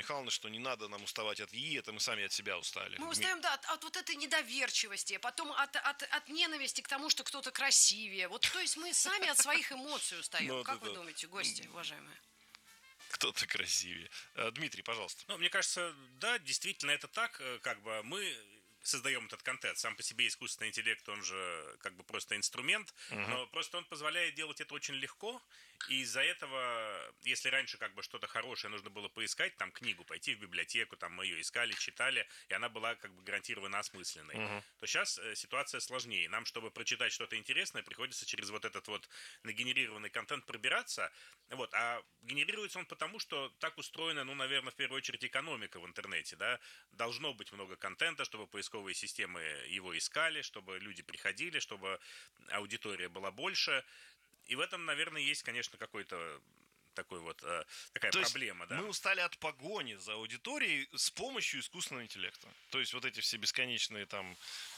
Михайловна, что не надо нам уставать от ИИ, это мы сами от себя устали. Мы устаем, да, от вот этой недоверчивости, потом от ненависти к тому, что кто-то красивее. Вот, то есть мы сами от своих эмоций устаем. Ну, Как вы это думаете, гости, уважаемые? кто-то красивее. Дмитрий, пожалуйста. Ну, мне кажется, да, действительно это так, как бы мы создаем этот контент. Сам по себе искусственный интеллект, он же как бы просто инструмент, но просто он позволяет делать это очень легко, и из-за этого, если раньше как бы что-то хорошее нужно было поискать, там книгу, пойти в библиотеку, там мы ее искали, читали, и она была как бы гарантированно осмысленной, то сейчас ситуация сложнее. Нам, чтобы прочитать что-то интересное, приходится через вот этот вот нагенерированный контент пробираться, вот, а генерируется он потому, что так устроена, ну, наверное, в первую очередь экономика в интернете, да, должно быть много контента, чтобы поисковые системы его искали, чтобы люди приходили, чтобы аудитория была больше. И в этом, наверное, есть, конечно, какой-то такой вот, такая То проблема, есть да. мы устали от погони за аудиторией с помощью искусственного интеллекта. То есть вот эти все бесконечные там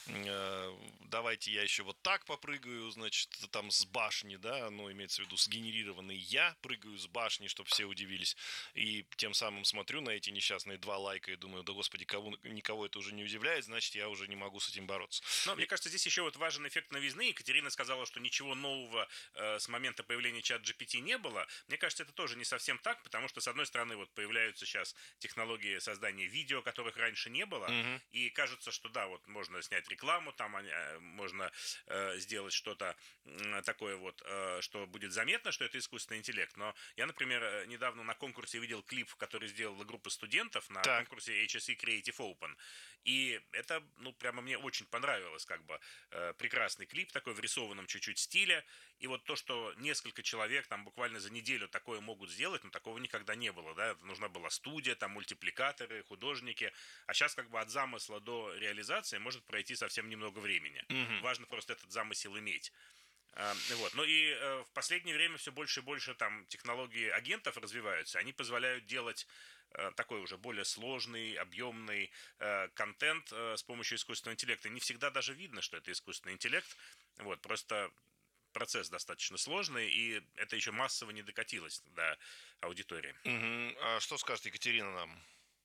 давайте я еще вот так попрыгаю, значит, там с башни, да, ну, имеется в виду сгенерированный я прыгаю с башни, чтобы все удивились, и тем самым смотрю на эти несчастные 2 лайка и думаю, да господи, никого это уже не удивляет, значит, я уже не могу с этим бороться. Но мне кажется, здесь еще вот важен эффект новизны. Екатерина сказала, что ничего нового с момента появления чат-GPT не было. Мне кажется, это тоже не совсем так, потому что, с одной стороны, вот появляются сейчас технологии создания видео, которых раньше не было, и кажется, что да, вот можно снять рекламу, там можно сделать что-то такое вот, что будет заметно, что это искусственный интеллект. Но я, например, недавно на конкурсе видел клип, который сделала группа студентов на конкурсе HSE Creative Open. И это, ну, прямо мне очень понравилось, как бы прекрасный клип, такой в рисованном чуть-чуть стиле. И вот то, что несколько человек там буквально за неделю такое могут сделать, ну, такого никогда не было, да, нужна была студия, там, мультипликаторы, художники, а сейчас как бы от замысла до реализации может пройти совсем немного времени. Важно просто этот замысел иметь. Вот. Ну и в последнее время все больше и больше там технологии агентов развиваются, они позволяют делать такой уже более сложный, объемный контент с помощью искусственного интеллекта. Не всегда даже видно, что это искусственный интеллект, вот, просто процесс достаточно сложный, и это еще массово не докатилось до аудитории. А что скажет Екатерина нам?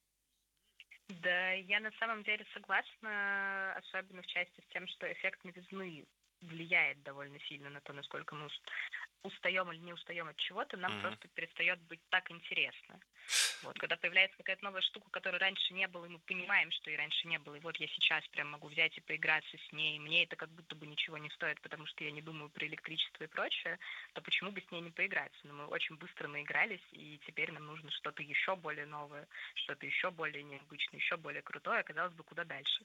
Да, я на самом деле согласна, особенно в части с тем, что эффект новизны влияет довольно сильно на то, насколько мы устаем или не устаем от чего-то, нам просто перестает быть так интересно. Вот, когда появляется какая-то новая штука, которой раньше не было, и мы понимаем, что и раньше не было, и вот я сейчас прям могу взять и поиграться с ней, мне это как будто бы ничего не стоит, потому что я не думаю про электричество и прочее, то почему бы с ней не поиграться? Но мы очень быстро наигрались, и теперь нам нужно что-то еще более новое, что-то еще более необычное, еще более крутое, казалось бы, куда дальше.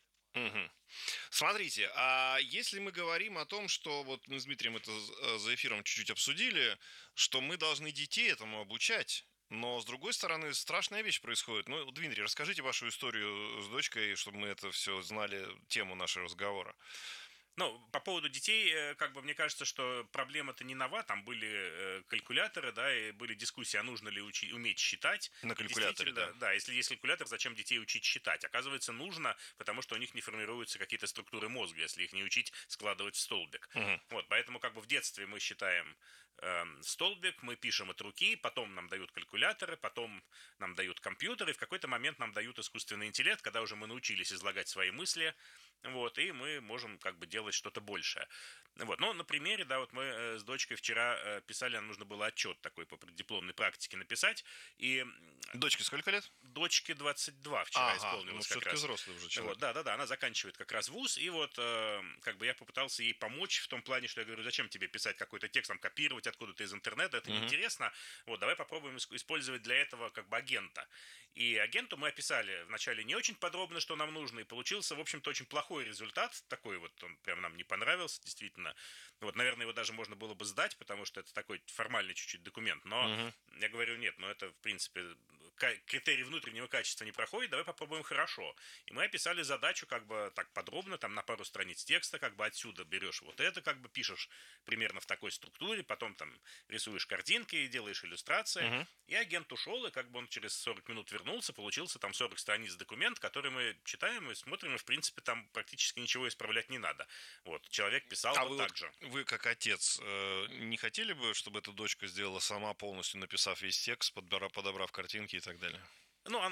Смотрите, а если мы говорим о том, что вот мы с Дмитрием это за эфиром чуть-чуть обсудили, что мы должны детей этому обучать, но с другой стороны страшная вещь происходит. Ну, Дмитрий, расскажите вашу историю с дочкой, чтобы мы это все знали, тему нашего разговора. Ну, по поводу детей, как бы мне кажется, что проблема-то не нова. Там были калькуляторы, да, и были дискуссии, а нужно ли уметь считать. На калькуляторе, да. Да, если есть калькулятор, зачем детей учить считать? Оказывается, нужно, потому что у них не формируются какие-то структуры мозга, если их не учить складывать в столбик. Вот, поэтому как бы в детстве мы считаем столбик, мы пишем от руки, потом нам дают калькуляторы, потом нам дают компьютеры, и в какой-то момент нам дают искусственный интеллект, когда уже мы научились излагать свои мысли, вот, и мы можем как бы делать что-то большее. Вот. Но на примере, да, вот мы с дочкой вчера писали, нам нужно было отчет такой по дипломной практике написать. И дочке сколько лет? Дочке 22 вчера исполнилось как раз. Взрослый уже человек. Вот, да, она заканчивает как раз вуз, и вот как бы я попытался ей помочь в том плане, что я говорю, зачем тебе писать какой-то текст, там, копировать откуда-то из интернета, это неинтересно. Вот, давай попробуем использовать для этого как бы агента. И агенту мы описали вначале не очень подробно, что нам нужно, и получился, в общем-то, очень плохой результат, такой вот, он прям нам не понравился, действительно. Вот, наверное, его даже можно было бы сдать, потому что это такой формальный чуть-чуть документ, но я говорю, нет, ну это, в принципе, критерий внутреннего качества не проходит, давай попробуем хорошо. И мы описали задачу как бы так подробно, там на пару страниц текста, как бы отсюда берешь вот это, как бы пишешь примерно в такой структуре, потом там рисуешь картинки, делаешь иллюстрации, и агент ушел, и как бы он через 40 минут вернулся, получился там 40 страниц документ, который мы читаем и смотрим, и в принципе там практически ничего исправлять не надо. Вот, человек писал вот так же. Вы как отец не хотели бы, чтобы эта дочка сделала сама полностью, написав весь текст, подобрав картинки и так далее? Ну,